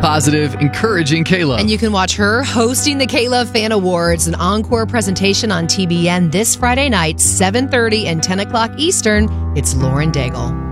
positive, encouraging K-Love. And you can watch her hosting the K-Love Fan Awards, an encore presentation on TBN this Friday night, 7:30 and 10 o'clock Eastern. It's Lauren Daigle.